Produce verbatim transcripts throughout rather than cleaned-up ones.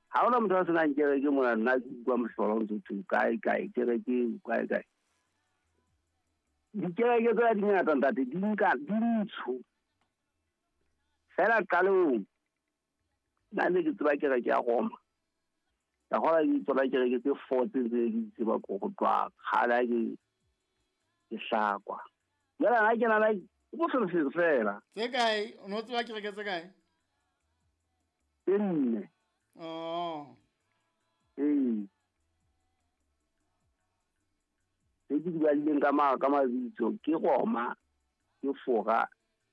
ha ona motho a se nang kereke mona nna ke bua mohlolo ntse tu kae kae kereke kae kae dikereke tsa di ngata ntate di nka di ntsho fela qalong nna ne ke tseba kereke ya Roma ya hora ke tseba kereke tse four tse di tseba go go twa khala ke ke hlakwa yala na ke na la go se fela tse kae o no tseba kereke tse kae nne oh eh e di ba le nka ma ka mabitso ke Roma ke Fora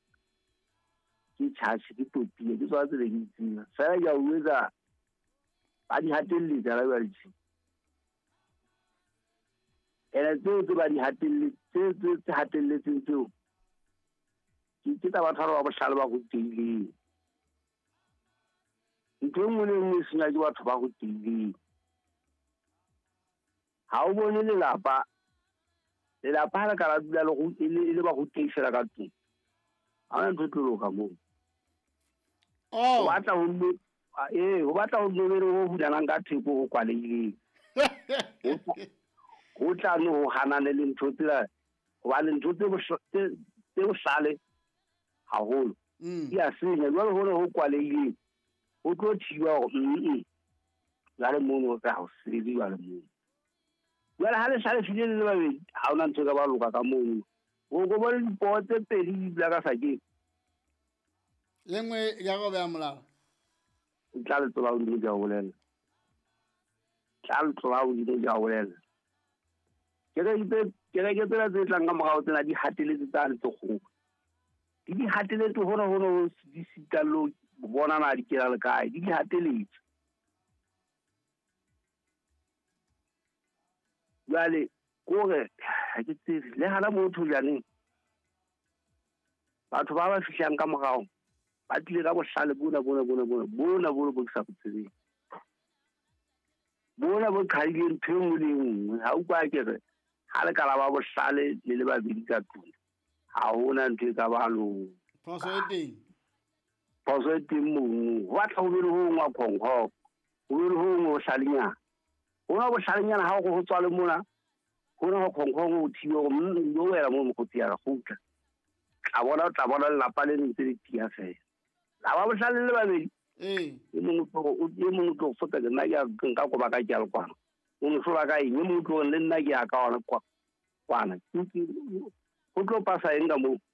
ke Church ke Topile ke tswa tse le ditsina fela ya uwetsa ba di hatelle tsa la baltsi ela tse tse ba di hatelle tse tse hatelle tseo ke ke ta ba tharo ba bohlale ba go tile ntwe mo le mo sina ke batho ba go tile ha o bone le lapa le lapa la ka la dula le go ile ba go teisela ka teng ha ona ntlo ka mo oh wa tla ho eh ho batla ho lebere ho bulana ka theko go kwalehile go tla no ho hanane le ntho tsela go ba le ntho tse tse go sale haholo ya senya jwale hore ho kwalehile o tlo thiwa go mm la le mono ka ho sedi wa le mono jwale ha le sale file le ba be ha ona ntho ka ba loka ka mono go go bona dipote pedi bla ka sake lengwe ya go ba molao tla le tlola o di ja bolela tla le tlola o di ja bolela ke re ite ke re ke tsela tse tlang ka mogao tsena di hateletse tsa le tsogo di di hateletse hona hona ho di sitalo bona na di kela le kae di di hateletse jale kore ha ke tsere le hala motho jane batho ba ba fihlang ka mogao ba tlile ka bohlale bona bona bona bona bona bona bo sa botsebe bona bo khaile ntho le nngwe ha o kwa ke re ha le kala ba bohlale le le ba bidi ka tuna ha hona ntho ka ba lo phoso e teng phoso e teng mo wa tla ho bile ho ngwa khongho ho bile ho ngwa hlalinya ona bo hlalinya ha go tswa le mona hona ho khongho go thiwa go mo wela mo go tia ra gutla a bona tla bona la pa le ntse di tia fela la ba bohlale le ba bedi eh e mongwe o e mongwe tlo fota ke nna ya nka go ba ka tja le kwana o no hlola ka eng e mongwe tlo le nna ke ya ka ona kwa kwana go tlo pasa eng ka mo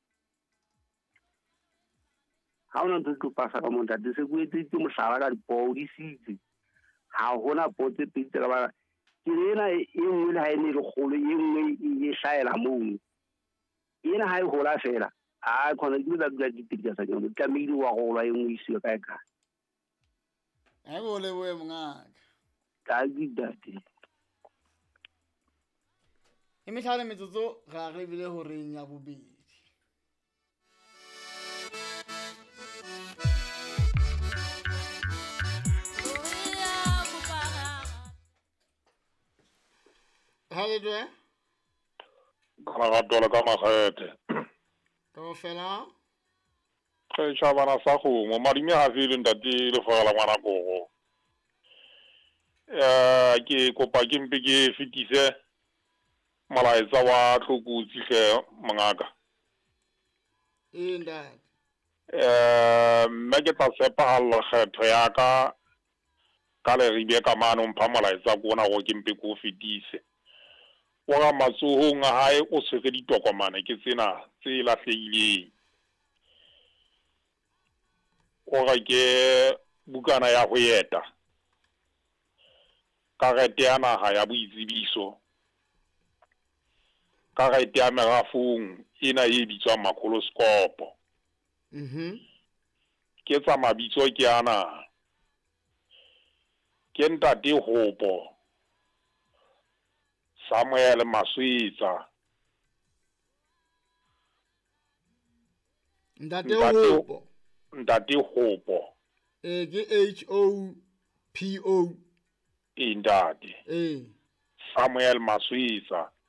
ha ona ntse tlo pasa ka mo ntate se go etse mohlala ka dipo di sitse ha hona potse pitse ka ba ke rena e nngwe le ha e ne le kgolo e nngwe e hlaela mo ena ha e hola fela a khona ke la dula ditika sa yona ka medi wa go la engwe iswe ka ka ha go le we mongaka ka didate e mehlale metsotso ga re bile ho reng ya bobedi hale dwe kana ga tola ka magete to fela ke shabana sa go mo madime ha file ntate le fela ngwana go eh ke kopa ke mpe ke fitise malaetsa wa tlhokutsi hle mangaka e nda eh mme ke tla sepa halla kgetho ya ka ka le ribe ka mano mpha malaetsa kona go ke mpe ko fitise wa ga matsohong a hae o tshwere ditokomane ke tsena tse lahlehileng o ga ke bukana ya go yeta karete ya naga ya boitsebiso karete ya merafong ena e bitswa makoloscopo mhm ke tsa mabitso ke ana ke ntate Hopo Samuel Maswitsa ntate Hopo ntate Hopo eh ke H O P O indade eh Samuel Maswitsa